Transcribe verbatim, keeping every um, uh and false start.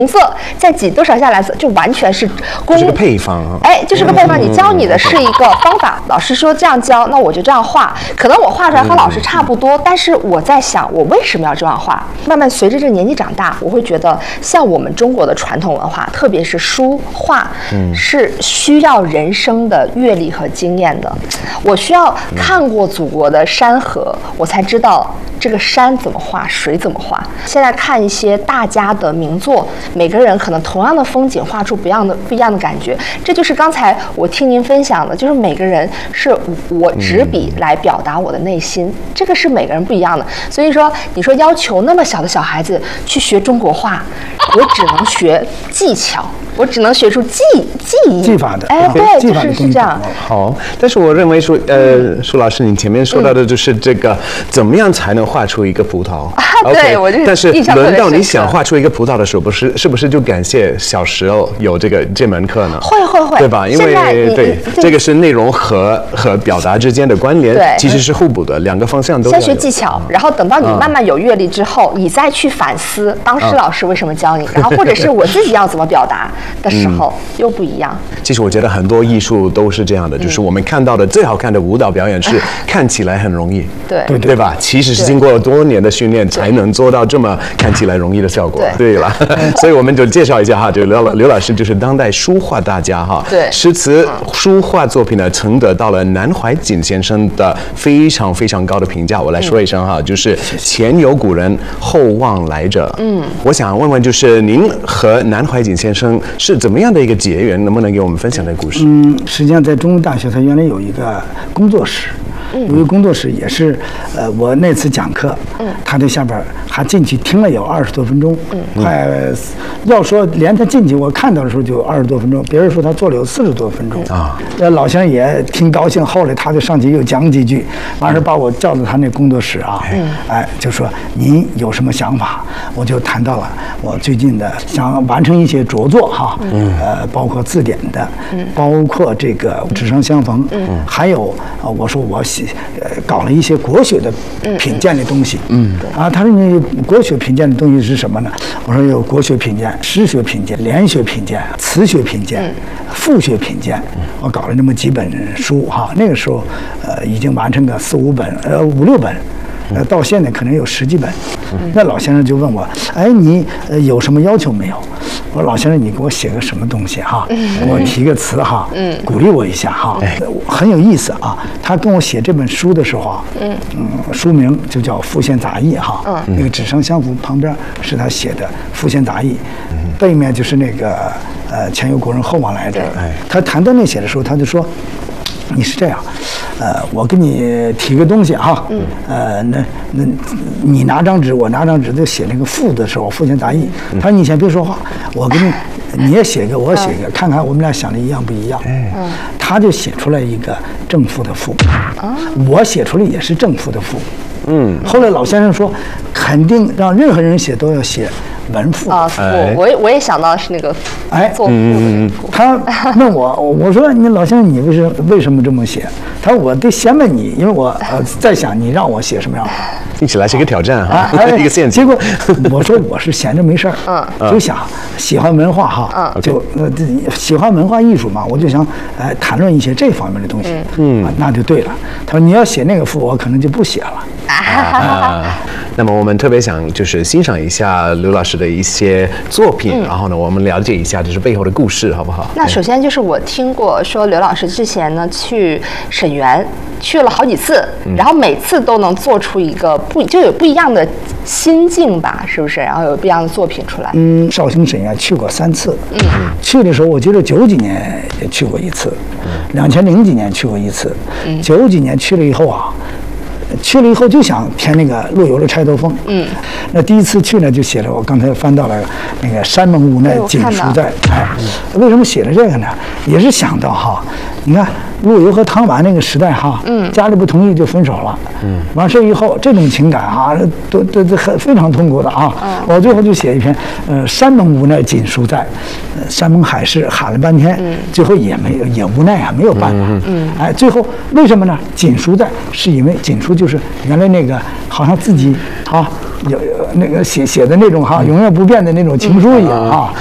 红色再挤多少下蓝色，就完全是公这是个配方啊。 哎，就是个配方，你教你的是一个方法，老师说这样教，那我就这样画。可能我画出来和老师差不多，但是我在想，我为什么要这样画？慢慢随着这个年纪长大，我会觉得，像我们中国的传统文化，特别是书画，是需要人生的阅历和经验的。我需要看过祖国的山河，我才知道这个山怎么画，水怎么画。现在看一些大家的名作，每个人可能同样的风景画出不一样的不一样的感觉。这就是刚才我听您分享的，就是每个人是我执笔来表达我的内心，嗯、这个是每个人不一样的。所以说，你说要求那么小的小孩子去学中国画，我只能学技巧，我只能学出技技艺技法的。 哎，对，就是是这样。 好，但是我认为说，呃，舒老师，你前面说到的就是这个，嗯、怎么样才能画出一个葡萄？ 啊，对，我就但是轮到你想画出一个葡萄的时候，不是是不是就感谢小时候有这个这门课呢？ 会会会， 对吧？因为对这个是内容和和表达之间的关联， 对， 其实是互补的，两个方向都。 先学技巧，然后等到你慢慢有阅历之后，你再去反思当时老师为什么教你，然后或者是我自己要怎么表达的时候又不一样。 其实我觉得很多艺术都是这样的，就是我们看到的最好看的舞蹈表演是看起来很容易， 对对对吧？其实是经过多年的训练才能做到这么看起来容易的效果。对了，所以我们就介绍一下哈，就刘老刘老师就是当代书画大家哈， 对， 诗词书画作品呢，曾得到了南怀瑾先生的非常非常高的评价。我来说一声哈，就是前有古人，后望来者。嗯，我想问问，就是您和南怀瑾先生是怎么样的一个结缘？能不能给我们分享这个故事？ 嗯，实际上在中文大学，它原来有一个工作室。有一个工作室也是，呃，我那次讲课，嗯，他在下边还进去听了有二十多分钟，嗯，快，要说连他进去我看到的时候就有二十多分钟，别人说他做了有四十多分钟啊，呃，老先生也挺高兴，后来他就上去又讲几句，完事把我叫到他那工作室啊，嗯，哎，就说您有什么想法？我就谈到了我最近的想完成一些着作哈，嗯，呃，包括字典的，嗯，包括这个纸上相逢，嗯，还有啊，我说我喜。呃，搞了一些国学的品鉴的东西，嗯，啊，他说你国学品鉴的东西是什么呢？我说有国学品鉴、诗学品鉴、联学品鉴、词学品鉴、赋学品鉴，我搞了那么几本书哈。那个时候，呃，已经完成个四五本，呃，五六本。呃，到现在可能有十几本。那老先生就问我，哎，你呃有什么要求没有？我说老先生，你给我写个什么东西哈？我提个词哈，嗯，鼓励我一下哈，很有意思啊。他跟我写这本书的时候啊，嗯嗯，书名就叫《复现杂艺》哈，嗯，那个纸上相符旁边是他写的《复现杂艺》，背面就是那个呃前有古人后望来者。他谈到那写的时候，他就说。你是这样，呃，我给你提个东西哈，嗯，呃，那那你拿张纸，我拿张纸，就写那个赋的时候，复现杂艺。他说你先别说话，我给你，你也写一个，我写一个，看看我们俩想的一样不一样。嗯，他就写出来一个正赋的赋，我写出来也是正赋的赋。嗯，后来老先生说，肯定让任何人写都要写文赋啊。赋，我也我也想到是那个哎， 做赋的赋。 他问我，我说你老先生，你为什为什么这么写？他说我得先问你，因为我呃在想你让我写什么样。 听起来是一个挑战哈，一个陷阱。 结果我说我是闲着没事儿，嗯，就想喜欢文化哈，嗯，就呃喜欢文化艺术嘛，我就想呃谈论一些这方面的东西，嗯，那就对了。他说你要写那个赋，我可能就不写了。 啊，那么我们特别想就是欣赏一下刘老师的一些作品，嗯、然后呢，我们了解一下就是背后的故事，好不好？ 那首先就是我听过说刘老师之前呢去沈园去了好几次，嗯、然后每次都能做出一个不就有不一样的心境吧，是不是？然后有不一样的作品出来。 嗯，绍兴沈园去过三次，嗯，去的时候我记得九几年也去过一次，两千零几年去过一次，嗯，九几年去了以后啊。去了以后就想填那个陆游的《钗头凤》。嗯，那第一次去呢，就写了我刚才翻到了那个“山盟无奈锦书在”。哎，为什么写了这个呢？也是想到哈，你看陆游和唐婉那个时代哈，嗯，家里不同意就分手了。嗯，完事以后这种情感哈，都都都很非常痛苦的啊。嗯，我最后就写一篇，呃，“山盟无奈锦书在”，呃，山盟海誓喊了半天，嗯，最后也没有也无奈啊，没有办法。嗯，哎，最后为什么呢？锦书在，是因为锦书。就是原来那个好像自己啊有那个写写的那种哈永远不变的那种情书一样啊。